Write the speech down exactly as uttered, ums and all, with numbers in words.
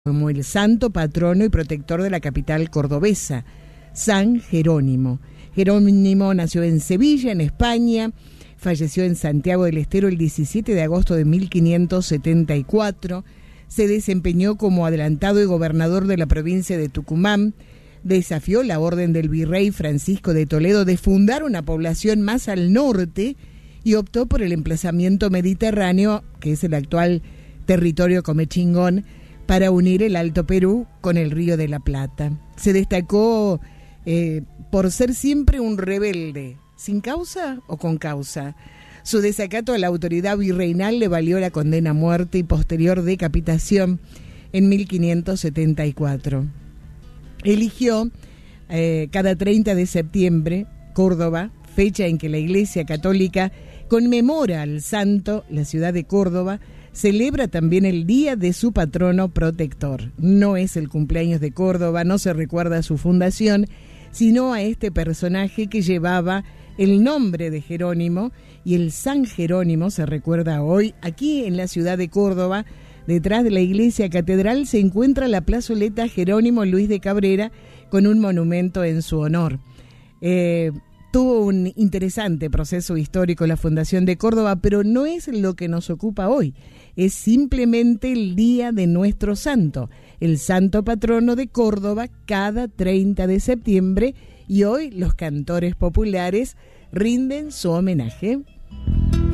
como el santo patrono y protector de la capital cordobesa, San Jerónimo. Jerónimo nació en Sevilla, en España, falleció en Santiago del Estero el diecisiete de agosto de mil quinientos setenta y cuatro, se desempeñó como adelantado y gobernador de la provincia de Tucumán, desafió la orden del virrey Francisco de Toledo de fundar una población más al norte y optó por el emplazamiento mediterráneo, que es el actual territorio comechingón, para unir el Alto Perú con el Río de la Plata. Se destacó eh, por ser siempre un rebelde, sin causa o con causa. Su desacato a la autoridad virreinal le valió la condena a muerte y posterior decapitación en mil quinientos setenta y cuatro. Eligió eh, cada treinta de septiembre Córdoba, fecha en que la Iglesia Católica conmemora al santo. La ciudad de Córdoba celebra también el día de su patrono protector. No es el cumpleaños de Córdoba, no se recuerda a su fundación, sino a este personaje que llevaba el nombre de Jerónimo, y el San Jerónimo se recuerda hoy. Aquí en la ciudad de Córdoba, detrás de la iglesia catedral, se encuentra la plazoleta Jerónimo Luis de Cabrera con un monumento en su honor. Eh, tuvo un interesante proceso histórico la fundación de Córdoba, pero no es lo que nos ocupa hoy. Es simplemente el día de nuestro santo, el santo patrono de Córdoba, cada treinta de septiembre, y hoy los cantores populares rinden su homenaje.